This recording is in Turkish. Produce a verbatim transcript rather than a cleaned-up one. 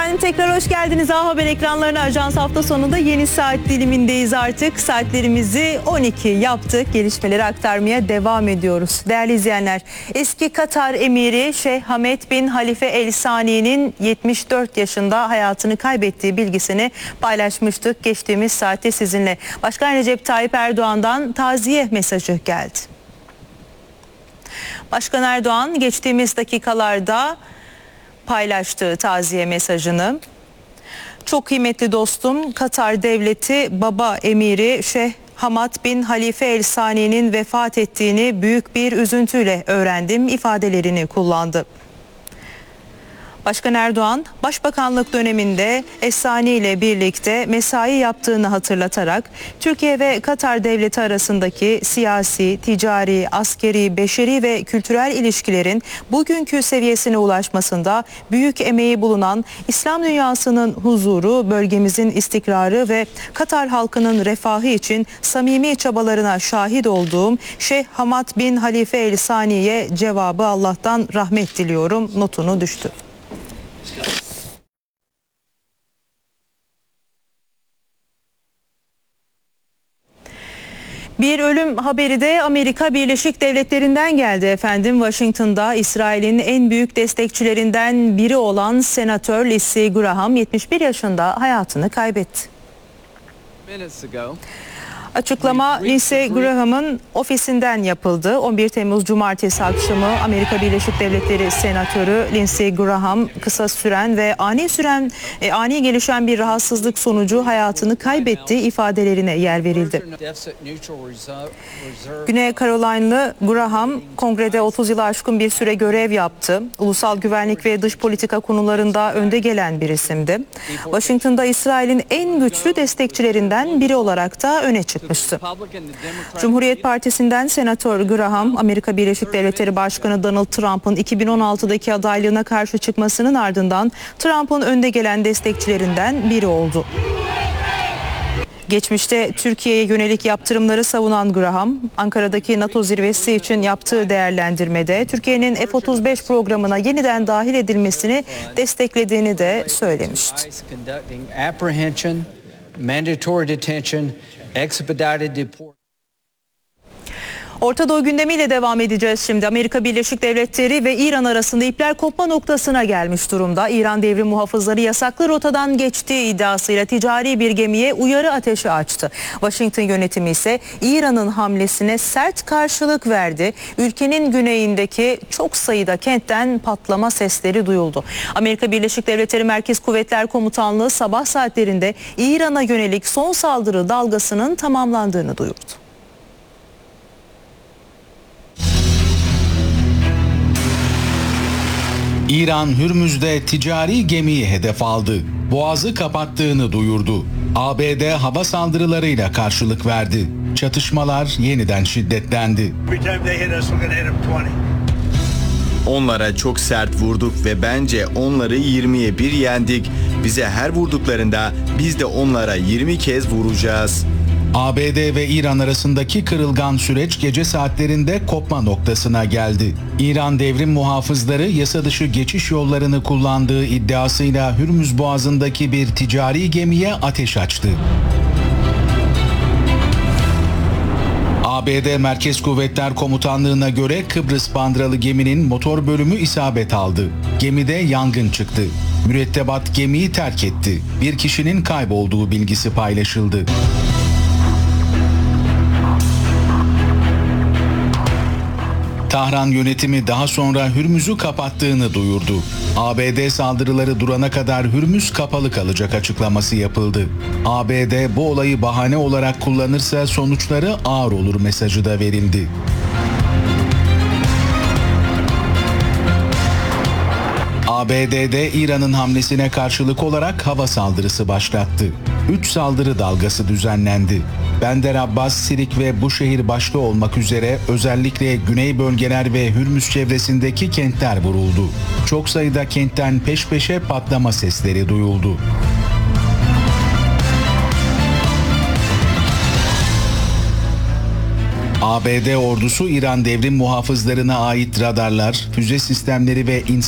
Efendim tekrar hoş geldiniz. A Haber ekranlarına Ajans hafta sonunda yeni saat dilimindeyiz artık. Saatlerimizi on iki yaptık. Gelişmeleri aktarmaya devam ediyoruz. Değerli izleyenler, eski Katar emiri Şeyh Hamad bin Halife El Sani'nin yetmiş dört yaşında hayatını kaybettiği bilgisini paylaşmıştık. Geçtiğimiz saatte sizinle. Başkan Recep Tayyip Erdoğan'dan taziye mesajı geldi. Başkan Erdoğan geçtiğimiz dakikalarda paylaştığı taziye mesajını, çok kıymetli dostum Katar Devleti Baba Emiri Şeyh Hamad bin Halife El Sani'nin vefat ettiğini büyük bir üzüntüyle öğrendim ifadelerini kullandı. Başkan Erdoğan, Başbakanlık döneminde Es-Sani ile birlikte mesai yaptığını hatırlatarak Türkiye ve Katar Devleti arasındaki siyasi, ticari, askeri, beşeri ve kültürel ilişkilerin bugünkü seviyesine ulaşmasında büyük emeği bulunan İslam dünyasının huzuru, bölgemizin istikrarı ve Katar halkının refahı için samimi çabalarına şahit olduğum Şeyh Hamad bin Halife El Sani'ye cevabı Allah'tan rahmet diliyorum notunu düştü. Bir ölüm haberi de Amerika Birleşik Devletleri'nden geldi efendim. Washington'da İsrail'in en büyük destekçilerinden biri olan Senatör Lindsey Graham yetmiş bir yaşında hayatını kaybetti. Açıklama Lindsey Graham'ın ofisinden yapıldı. on bir Temmuz Cumartesi akşamı Amerika Birleşik Devletleri Senatörü Lindsey Graham kısa süren ve ani süren e, ani gelişen bir rahatsızlık sonucu hayatını kaybetti ifadelerine yer verildi. Güney Carolina'lı Graham kongrede otuz yılı aşkın bir süre görev yaptı. Ulusal güvenlik ve dış politika konularında önde gelen bir isimdi. Washington'da İsrail'in en güçlü destekçilerinden biri olarak da öne çıktı. Cumhuriyet Partisi'nden Senatör Graham, Amerika Birleşik Devletleri Başkanı Donald Trump'ın iki bin on altıdaki adaylığına karşı çıkmasının ardından Trump'ın önde gelen destekçilerinden biri oldu. Geçmişte Türkiye'ye yönelik yaptırımları savunan Graham, Ankara'daki NATO zirvesi için yaptığı değerlendirmede Türkiye'nin F otuz beş programına yeniden dahil edilmesini desteklediğini de söylemişti. Orta Doğu gündemiyle devam edeceğiz şimdi. Amerika Birleşik Devletleri ve İran arasında ipler kopma noktasına gelmiş durumda. İran devrim muhafızları yasaklı rotadan geçtiği iddiasıyla ticari bir gemiye uyarı ateşi açtı. Washington yönetimi ise İran'ın hamlesine sert karşılık verdi. Ülkenin güneyindeki çok sayıda kentten patlama sesleri duyuldu. Amerika Birleşik Devletleri Merkez Kuvvetler Komutanlığı sabah saatlerinde İran'a yönelik son saldırı dalgasının tamamlandığını duyurdu. İran Hürmüz'de ticari gemiyi hedef aldı. Boğazı kapattığını duyurdu. A B D hava saldırılarıyla karşılık verdi. Çatışmalar yeniden şiddetlendi. Onlara çok sert vurduk ve bence onları yirmiye bir yendik. Bize her vurduklarında biz de onlara yirmi kez vuracağız. A B D ve İran arasındaki kırılgan süreç gece saatlerinde kopma noktasına geldi. İran devrim muhafızları yasa dışı geçiş yollarını kullandığı iddiasıyla Hürmüz Boğazı'ndaki bir ticari gemiye ateş açtı. A B D Merkez Kuvvetler Komutanlığı'na göre Kıbrıs bandıralı geminin motor bölümü isabet aldı. Gemide yangın çıktı. Mürettebat gemiyi terk etti. Bir kişinin kaybolduğu bilgisi paylaşıldı. Tahran yönetimi daha sonra Hürmüz'ü kapattığını duyurdu. A B D saldırıları durana kadar Hürmüz kapalı kalacak açıklaması yapıldı. A B D bu olayı bahane olarak kullanırsa sonuçları ağır olur mesajı da verildi. A B D'de İran'ın hamlesine karşılık olarak hava saldırısı başlattı. Üç saldırı dalgası düzenlendi. Bender Abbas, Sirik ve bu şehir başta olmak üzere özellikle güney bölgeler ve Hürmüz çevresindeki kentler vuruldu. Çok sayıda kentten peş peşe patlama sesleri duyuldu. A B D ordusu İran devrim muhafızlarına ait radarlar, füze sistemleri ve